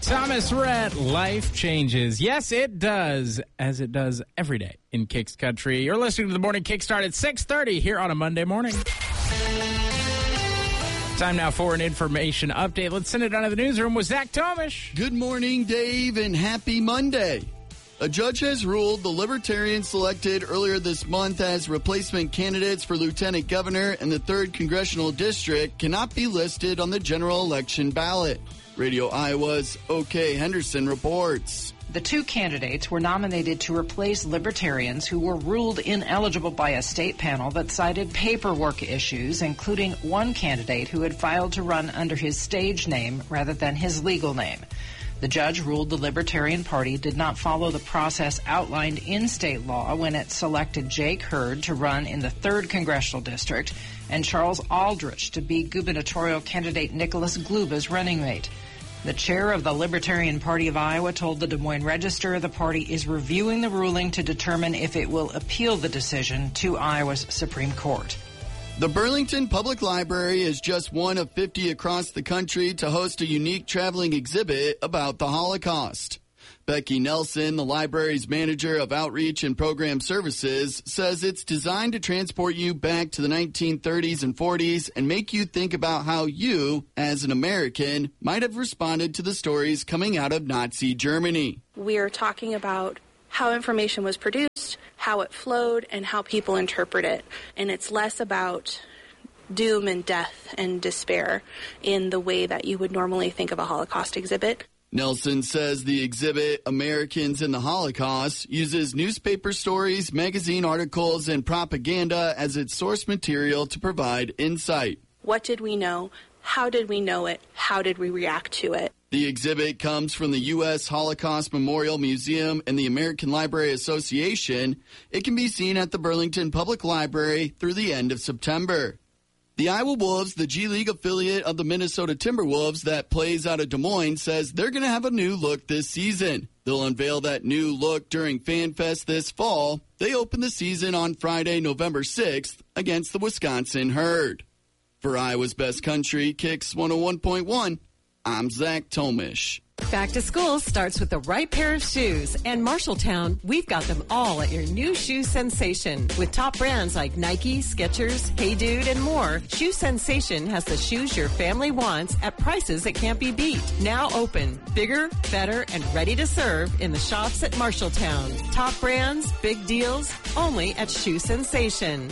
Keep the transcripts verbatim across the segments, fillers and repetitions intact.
Thomas Rhett, life changes. Yes, it does, as it does every day in Kicks Country. You're listening to the Morning Kickstart at six thirty here on a Monday morning. Time now for an information update. Let's send it down to the newsroom with Zach Tomish. Good morning, Dave, and happy Monday. A judge has ruled the Libertarians selected earlier this month as replacement candidates for lieutenant governor in the third Congressional District cannot be listed on the general election ballot. Radio Iowa's O.K. Henderson reports. The two candidates were nominated to replace Libertarians who were ruled ineligible by a state panel that cited paperwork issues, including one candidate who had filed to run under his stage name rather than his legal name. The judge ruled the Libertarian Party did not follow the process outlined in state law when it selected Jake Hurd to run in the third Congressional District and Charles Aldrich to be gubernatorial candidate Nicholas Gluba's running mate. The chair of the Libertarian Party of Iowa told the Des Moines Register the party is reviewing the ruling to determine if it will appeal the decision to Iowa's Supreme Court. The Burlington Public Library is just one of fifty across the country to host a unique traveling exhibit about the Holocaust. Becky Nelson, the library's manager of outreach and program services, says it's designed to transport you back to the nineteen thirties and forties and make you think about how you, as an American, might have responded to the stories coming out of Nazi Germany. We're talking about how information was produced, how it flowed, and how people interpret it. And it's less about doom and death and despair in the way that you would normally think of a Holocaust exhibit. Nelson says the exhibit, Americans in the Holocaust, uses newspaper stories, magazine articles, and propaganda as its source material to provide insight. What did we know? How did we know it? How did we react to it? The exhibit comes from the U S Holocaust Memorial Museum and the American Library Association. It can be seen at the Burlington Public Library through the end of September. The Iowa Wolves, the G League affiliate of the Minnesota Timberwolves that plays out of Des Moines, says they're going to have a new look this season. They'll unveil that new look during FanFest this fall. They open the season on Friday, November sixth against the Wisconsin Herd. For Iowa's Best Country, Kicks one oh one point one, I'm Zach Tomish. Back to school starts with the right pair of shoes, and Marshalltown, we've got them all at your new shoe sensation. With top brands like Nike, Skechers, Hey Dude, and more, Shoe Sensation has the shoes your family wants at prices that can't be beat. Now open, bigger, better, and ready to serve in the shops at Marshalltown. Top brands, big deals, only at Shoe Sensation.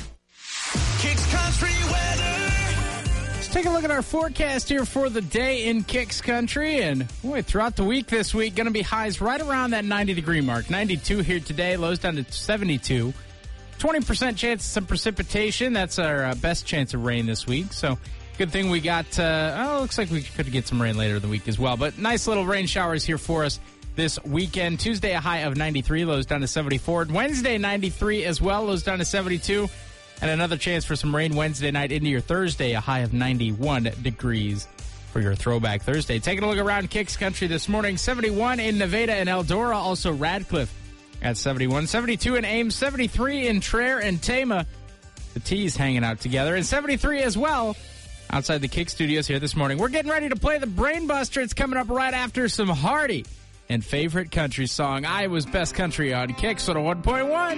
Kicks Country weather. Take a look at our forecast here for the day in Kicks Country, and boy, throughout the week this week, going to be highs right around that ninety degree mark. ninety-two here today, lows down to seventy-two. twenty percent chance of some precipitation. That's our uh, best chance of rain this week. So good thing we got, uh, oh, looks like we could get some rain later in the week as well. But nice little rain showers here for us this weekend. Tuesday, a high of ninety-three, lows down to seventy-four. Wednesday, ninety-three as well, lows down to seventy-two. And another chance for some rain Wednesday night into your Thursday, a high of ninety-one degrees for your Throwback Thursday. Taking a look around Kicks Country this morning, seventy-one in Nevada and Eldora, also Radcliffe at seventy-one, seventy-two in Ames, seventy-three in Traer and Tama. The T's hanging out together, and seventy-three as well outside the Kick Studios here this morning. We're getting ready to play the Brain Buster. It's coming up right after some Hardy and favorite country song, Iowa's Best Country on Kicks one oh one point one.